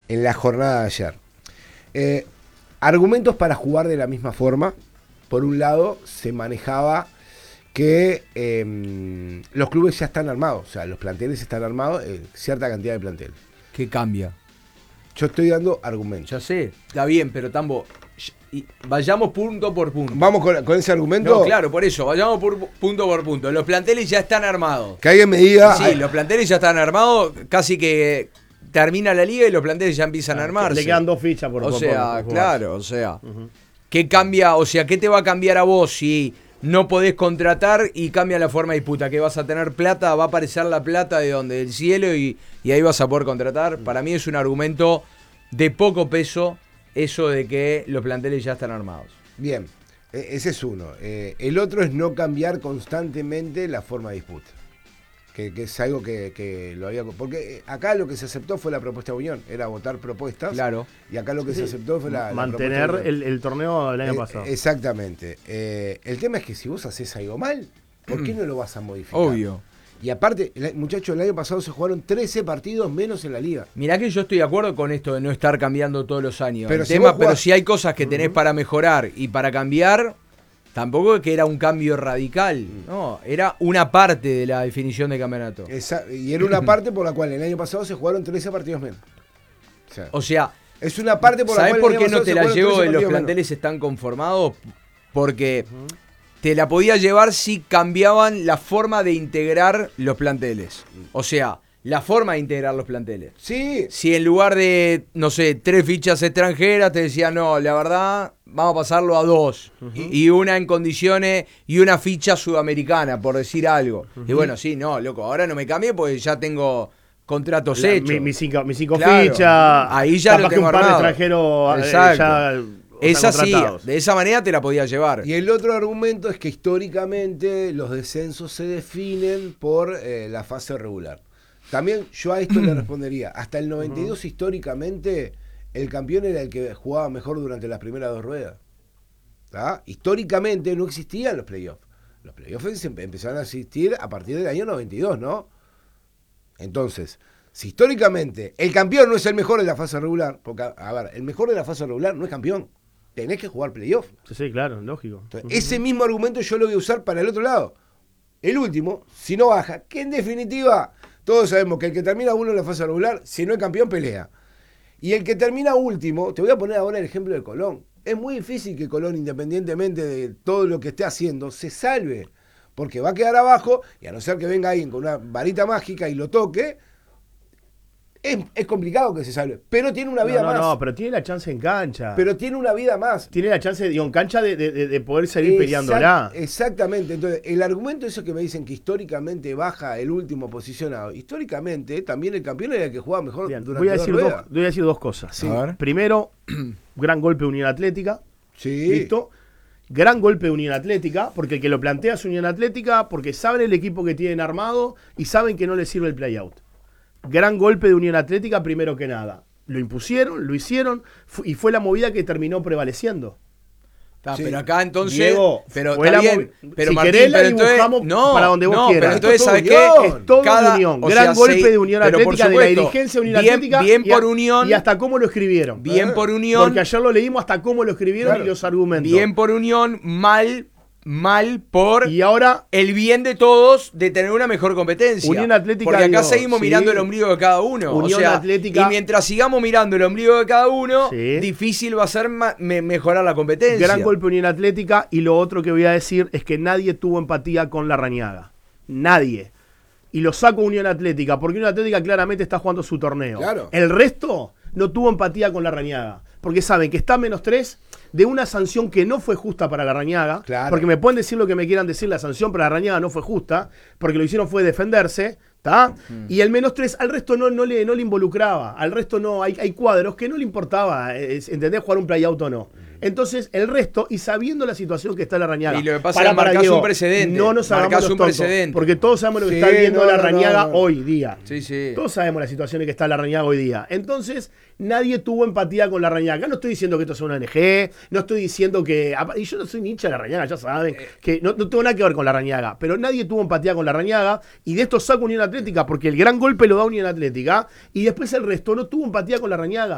en la jornada de ayer. Argumentos para jugar de la misma forma. Por un lado, se manejaba que los clubes ya están armados, o sea, los planteles están armados, cierta cantidad de planteles. ¿Qué cambia? Yo estoy dando argumentos. Ya sé, está bien, pero Tambo, vayamos punto por punto. ¿Vamos con ese argumento? No, claro, por eso, vayamos punto por punto. Los planteles ya están armados. Que alguien me diga... Sí, los planteles ya están armados, casi que termina la liga y los planteles ya empiezan a armarse. Le quedan 2 fichas por claro, o sea, ¿qué cambia? O sea, ¿qué te va a cambiar a vos si no podés contratar y cambia la forma de disputa? Que vas a tener plata, va a aparecer la plata de donde, del cielo y ahí vas a poder contratar. Para mí es un argumento de poco peso eso de que los planteles ya están armados. Bien, ese es uno. El otro es no cambiar constantemente la forma de disputa. Que es algo que lo había... Porque acá lo que se aceptó fue la propuesta de Unión, era votar propuestas. Claro. Y acá lo que se aceptó fue la mantener el torneo del año pasado. Exactamente. El tema es que si vos haces algo mal, ¿por qué no lo vas a modificar? Obvio. Y aparte, muchachos, el año pasado se jugaron 13 partidos menos en la liga. Mirá que yo estoy de acuerdo con esto de no estar cambiando todos los años. Pero Pero si hay cosas que tenés para mejorar y para cambiar... Tampoco es que era un cambio radical, no, era una parte de la definición de campeonato. Y era una parte por la cual el año pasado se jugaron 13 partidos menos. O sea, es una parte por la cual ¿sabés por qué no te la llevo de los planteles están conformados? Porque te la podía llevar si cambiaban la forma de integrar los planteles. O sea, la forma de integrar los planteles. Sí. Si en lugar de, no sé, 3 fichas extranjeras, te decía, no, la verdad, vamos a pasarlo a 2. Y una en condiciones y una ficha sudamericana, por decir algo. Y bueno, sí, no, loco, ahora no me cambie porque ya tengo contratos hechos. Mis 5 fichas. Ahí ya lo tengo un par de armado. extranjeros Exacto. Esa sí, de esa manera te la podía llevar. Y el otro argumento es que históricamente los descensos se definen por la fase regular. También yo a esto le respondería, hasta el 92 históricamente el campeón era el que jugaba mejor durante las primeras 2 ruedas. ¿Tá? Históricamente no existían los playoffs. Los playoffs empezaron a existir a partir del año 92, ¿no? Entonces, si históricamente el campeón no es el mejor de la fase regular, porque, a ver, el mejor de la fase regular no es campeón, tenés que jugar playoff. Sí, claro, lógico. Entonces, ese mismo argumento yo lo voy a usar para el otro lado. El último, si no baja, que en definitiva... Todos sabemos que el que termina uno en la fase regular, si no es campeón, pelea. Y el que termina último, te voy a poner ahora el ejemplo de Colón. Es muy difícil que Colón, independientemente de todo lo que esté haciendo, se salve. Porque va a quedar abajo, y a no ser que venga alguien con una varita mágica y lo toque, es complicado que se salve. Pero tiene una vida más. No, pero tiene la chance en cancha. Pero tiene una vida más. Tiene la chance, digo, en cancha de poder seguir peleándola. Exactamente. Entonces, el argumento eso que me dicen que históricamente baja el último posicionado. Históricamente, también el campeón era el que jugaba mejor durante voy a decir 2 cosas. Sí. Primero, gran golpe de Unión Atlética. Sí. ¿Listo? Gran golpe de Unión Atlética, porque el que lo plantea es Unión Atlética, porque saben el equipo que tienen armado y saben que no les sirve el play-out. Gran golpe de Unión Atlética, primero que nada. Lo impusieron, lo hicieron, y fue la movida que terminó prevaleciendo. Sí. Pero acá entonces... Diego, pero fue está bien. Pero si Martín, querés la pero dibujamos entonces, para donde vos quieras. Pero entonces, ¿sabes qué? Es todo de Unión. Gran golpe de Unión Atlética, de la dirigencia de Unión Atlética. Bien por Unión. Y hasta cómo lo escribieron. Bien por Unión. Porque ayer lo leímos hasta cómo lo escribieron y los argumentos. Bien por Unión, mal por y ahora el bien de todos de tener una mejor competencia. Unión Atlética, porque acá digo, seguimos mirando el ombligo de cada uno. Unión Atlética, y mientras sigamos mirando el ombligo de cada uno, difícil va a ser mejorar la competencia. Gran golpe Unión Atlética. Y lo otro que voy a decir es que nadie tuvo empatía con Larrañaga. Nadie. Y lo saco Unión Atlética, porque Unión Atlética claramente está jugando su torneo. Claro. El resto no tuvo empatía con Larrañaga, porque saben que está -3 de una sanción que no fue justa para Larrañaga, claro. Porque me pueden decir lo que me quieran decir, la sanción para Larrañaga no fue justa, porque lo que hicieron fue defenderse, ¿está? Y el -3 al resto no le involucraba, al resto no, hay cuadros que no le importaba, ¿entendés? Jugar un play-out o no. Entonces, el resto, y sabiendo la situación que está Larrañaga... Y lo que pasa es que marcás un precedente. No nos hagamos los tontos, precedente. porque todos sabemos lo que está viendo Larrañaga hoy día. Sí. Todos sabemos las situaciones que está Larrañaga hoy día. Entonces, nadie tuvo empatía con Larrañaga. No estoy diciendo que esto sea una ONG, no estoy diciendo que... Y yo no soy ni hincha de Larrañaga, ya saben, que no tengo nada que ver con Larrañaga, pero nadie tuvo empatía con Larrañaga, y de esto saco Unión Atlética, porque el gran golpe lo da Unión Atlética, y después el resto no tuvo empatía con Larrañaga.